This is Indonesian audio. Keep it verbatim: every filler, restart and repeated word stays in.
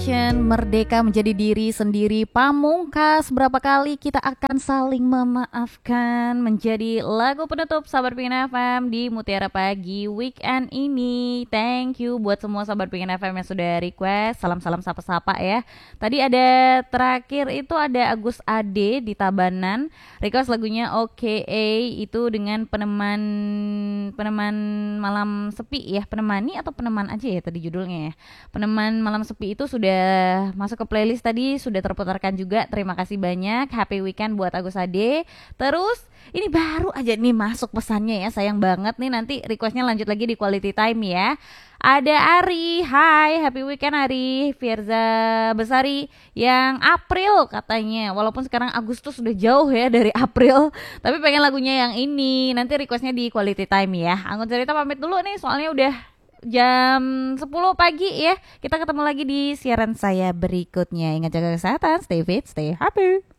Merdeka menjadi diri sendiri pamungkas. Berapa kali kita akan saling memaafkan. Menjadi lagu penutup Sahabat Pingin F M di Mutiara Pagi weekend ini. Thank you buat semua Sahabat Pingin F M yang sudah request. Salam-salam sapa-sapa ya. Tadi ada terakhir itu ada Agus Ade di Tabanan, request lagunya O K A itu dengan peneman peneman malam sepi ya. Penemani atau peneman aja ya tadi judulnya ya. Peneman malam sepi itu sudah masuk ke playlist tadi, sudah terputarkan juga. Terima kasih banyak. Happy weekend buat Agus Ade. Terus ini baru aja nih masuk pesannya ya. Sayang banget nih, nanti requestnya lanjut lagi di quality time ya. Ada Ari, hai, happy weekend Ari. Firza Besari yang April katanya. Walaupun sekarang Agustus sudah jauh ya dari April, tapi pengen lagunya yang ini. Nanti requestnya di quality time ya. Anggun Cerita pamit dulu nih, soalnya udah jam sepuluh pagi ya. Kita ketemu lagi di siaran saya berikutnya. Ingat jaga kesehatan, stay fit, stay happy.